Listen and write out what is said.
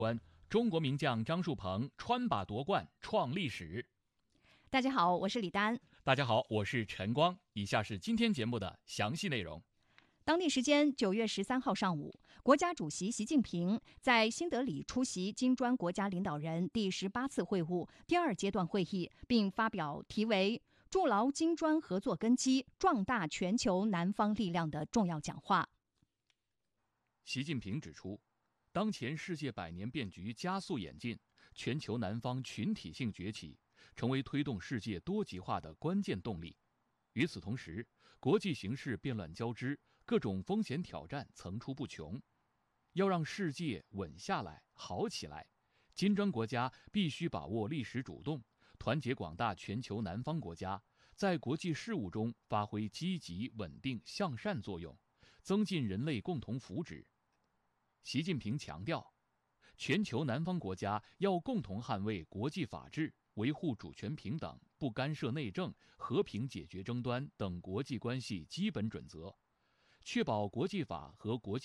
中国名将张树鹏穿把夺冠创历史。 大家好，我是李丹。 大家好，我是陈光。以下是今天节目的详细内容。 当地时间9月13号上午，国家主席习近平在新德里出席金砖国家领导人第18次会晤第2阶段会议，并发表题为“筑牢金砖合作根基，壮大全球南方力量”的重要讲话。 习近平指出，当前世界百年变局加速演进，全球南方群体性崛起，成为推动世界多极化的关键动力。与此同时，国际形势变乱交织，各种风险挑战层出不穷。要让世界稳下来、好起来，金砖国家必须把握历史主动，团结广大全球南方国家，在国际事务中发挥积极、稳定、向善作用，增进人类共同福祉。习近平强调，全球南方国家要共同捍卫国际法治，维护主权平等、不干涉内政、和平解决争端等国际关系基本准则，确保国际法和国际